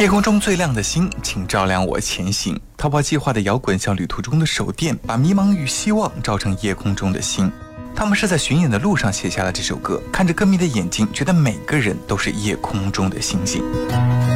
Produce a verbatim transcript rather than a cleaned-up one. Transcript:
夜空中最亮的星，请照亮我前行。逃跑计划的摇滚像旅途中的手电，把迷茫与希望照成夜空中的星。他们是在巡演的路上写下了这首歌，看着歌迷的眼睛，觉得每个人都是夜空中的星星。